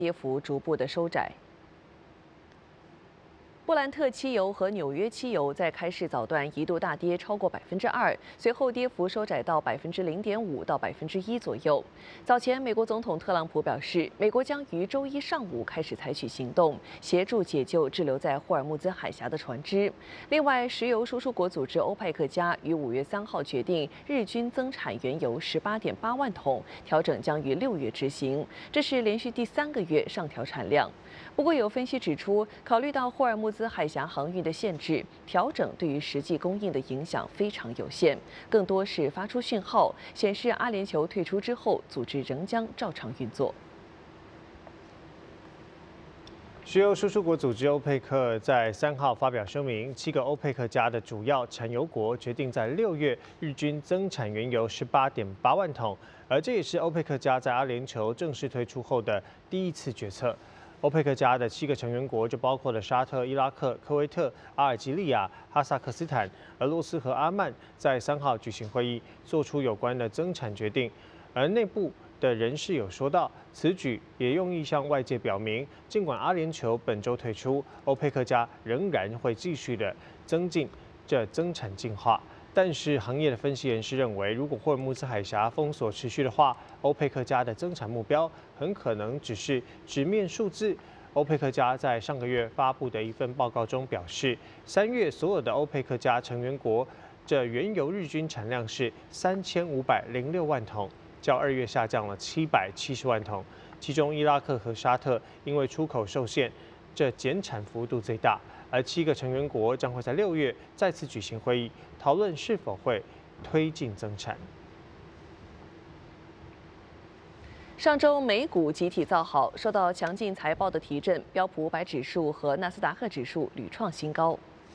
跌幅逐步的收窄。布兰特期油和纽约期油在开市早段一度大跌超过2%，随后跌幅收窄到0.5%到1%左右。早前，美国总统特朗普表示，美国将于周一上午开始采取行动，协助解救滞留在霍尔木兹海峡的船只。另外，石油输出国组织欧佩克加于5月3号决定日均增产原油18.8万桶，调整将于6月执行，这是连续第3个月上调产量。不过，有分析指出，考虑到霍尔木兹海峡航运的限制，调整对于实际供应的影响非常有限，更多是发出讯号，显示阿联酋退出之后，组织仍将照常运作。 石油输出国组织欧佩克在3号发表声明，7个欧佩克加的主要产油国决定在6月日均增产原油18.8万桶，而这也是欧佩克加在阿联酋正式退出后的第一次决策。欧佩克加的7个成员国就包括了沙特、伊拉克、科威特、阿尔及利亚、哈萨克斯坦、俄罗斯和阿曼，在3号举行会议，做出有关的增产决定。而内部的人士有说到，此举也用意向外界表明，尽管阿联酋本周退出，欧佩克加仍然会继续的增进这增产计划。但是，行业的分析人士认为，如果霍尔木兹海峡封锁持续的话，欧佩克加的增产目标很可能只是纸面数字。欧佩克加在上个月发布的一份报告中表示，3月所有的欧佩克加成员国这原油日均产量是3506万桶，较2月下降了770万桶。其中，伊拉克和沙特因为出口受限，这减产幅度最大。而7个成员国将会在6月再次举行会议，讨论是否会推进增产。 上周美股集体造好，受到强劲财报的提振，标普500指数和纳斯达克指数屡创新高。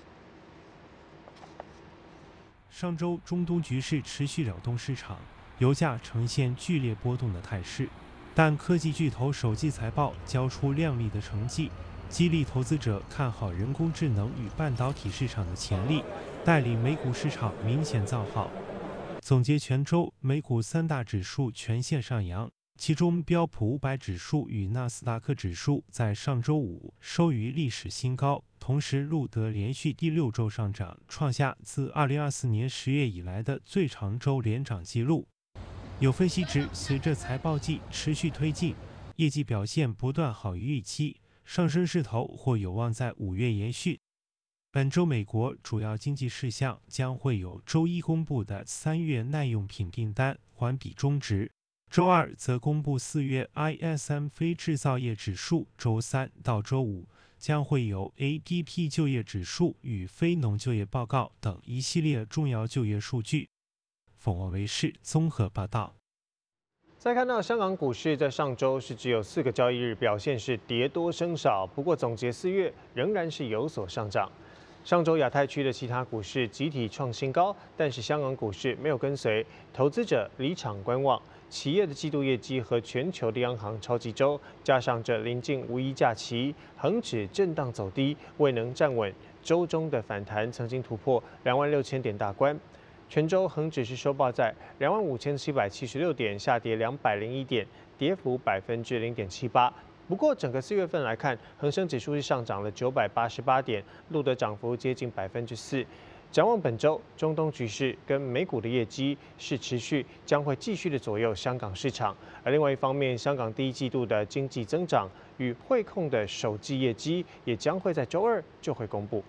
上周中东局势持续扰动市场，油价呈现剧烈波动的态势，但科技巨头首季财报交出亮丽的成绩，激励投资者看好人工智能与半导体市场的潜力，带领美股市场明显造好。总结全周，美股3大指数全线上扬，其中标普500指数与纳斯达克指数在上周五收于历史新高，同时录得连续第6周上涨，创下自2024年10月以来的最长周连涨纪录。有分析指，随着财报季持续推进，业绩表现不断好于预期，上升势头或有望在5月延续。本周美国主要经济事项将会有周一公布的3月耐用品订单环比中值，周二则公布4月 ISM 非制造业指数，周三到周五将会有 ADP 就业指数与非农就业报告等一系列重要就业数据。凤凰卫视综合报道。 再看到香港股市在上周是只有4个交易日，表现是跌多升少，不过总结4月仍然是有所上涨。上周亚太区的其他股市集体创新高，但是香港股市没有跟随，投资者离场观望。企业的季度业绩和全球的央行超级周，加上这临近五一假期，恒指震荡走低，未能站稳周中的反弹，曾经突破26000点大关。全周恒指是收报在25776点，下跌201点，跌幅0.78%。不过，整个4月份来看，恒生指数是上涨了988点，录得涨幅接近4%。展望本周，中东局势跟美股的业绩是持续将会继续的左右香港市场。而另外一方面，香港第一季度的经济增长与汇控的首季业绩也将会在周二就会公布。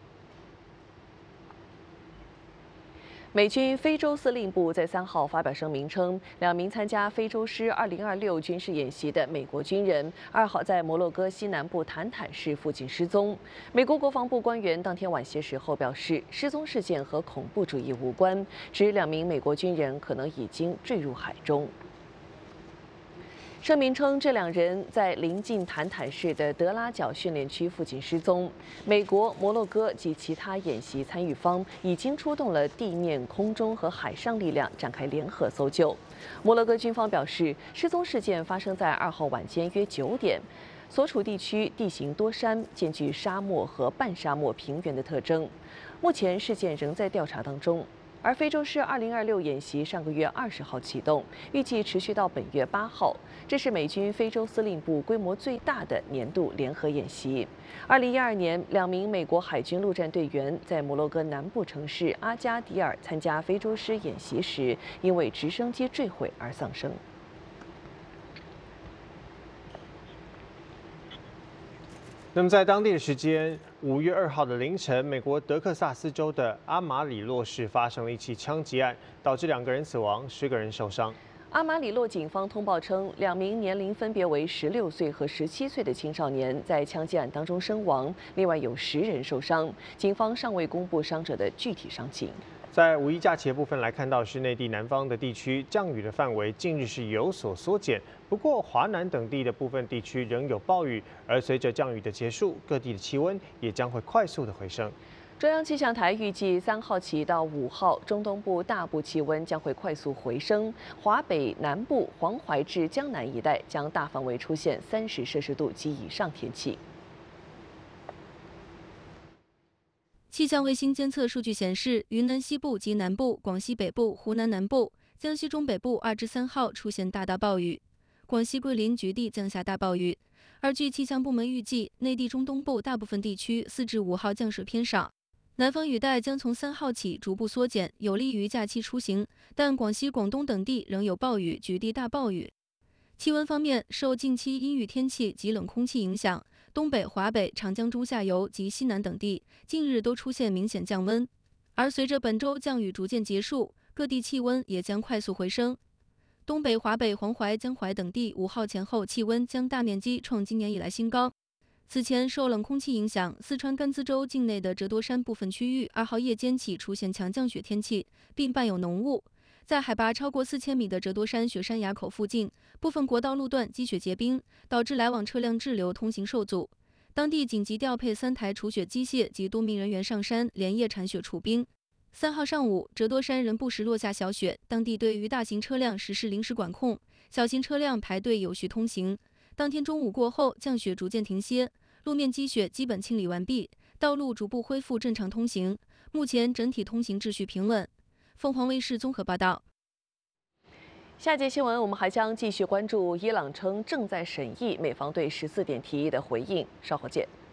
美军非洲司令部在3号发表声明称，2名参加非洲狮2026军事演习的美国军人2号在摩洛哥西南部坦坦市附近失踪。美国国防部官员当天晚些时候表示，失踪事件和恐怖主义无关，指2名美国军人可能已经坠入海中。声明称，这2人在临近坦坦市的德拉角训练区附近失踪。美国、摩洛哥及其他演习参与方已经出动了地面、空中和海上力量展开联合搜救。摩洛哥军方表示，失踪事件发生在2号晚间约9点，所处地区地形多山，兼具沙漠和半沙漠平原的特征。目前事件仍在调查当中。 而非洲狮2026演习上个月20号启动，预计持续到本月8号。这是美军非洲司令部规模最大的年度联合演习。2012年，2名美国海军陆战队员在摩洛哥南部城市阿加迪尔参加非洲狮演习时，因为直升机坠毁而丧生。 那么，在当地的时间5月2号的凌晨，美国德克萨斯州的阿马里洛市发生了一起枪击案，导致2个人死亡，10个人受伤。 阿马里洛警方通报称，2名年龄分别为16岁和17岁的青少年在枪击案当中身亡，另外有10人受伤。警方尚未公布伤者的具体伤情。 在五一假期的部分来看到，是内地南方的地区降雨的范围近日是有所缩减，不过华南等地的部分地区仍有暴雨，而随着降雨的结束，各地的气温也将会快速的回升。 中央气象台预计3号起到5号，中东部大部气温将会快速回升，华北南部、黄淮至江南一带将大范围出现30摄氏度及以上天气。 气象卫星监测数据显示，云南西部及南部、广西北部、湖南南部、江西中北部2至3号出现大暴雨，广西桂林局地降下大暴雨。而据气象部门预计，内地中东部大部分地区4至5号降水偏少，南方雨带将从3号起逐步缩减，有利于假期出行。但广西、广东等地仍有暴雨，局地大暴雨。气温方面，受近期阴雨天气及冷空气影响，东北、华北、长江中下游及西南等地近日都出现明显降温，而随着本周降雨逐渐结束，各地气温也将快速回升。东北、华北、黄淮、江淮等地5号前后气温将大面积创今年以来新高。此前受冷空气影响，四川甘孜州境内的折多山部分区域2号夜间起出现强降雪天气，并伴有浓雾。在海拔超过4000米的折多山雪山垭口附近，部分国道路段积雪结冰，导致来往车辆滞留，通行受阻。当地紧急调配3台除雪机械及多名人员上山，连夜铲雪除冰。3号上午，折多山仍不时落下小雪，当地对于大型车辆实施临时管控，小型车辆排队有序通行。当天中午过后，降雪逐渐停歇，路面积雪基本清理完毕，道路逐步恢复正常通行。目前整体通行秩序平稳。凤凰卫视综合报道。 下节新闻，我们还将继续关注伊朗称正在审议美方对14点提议的回应，稍后见。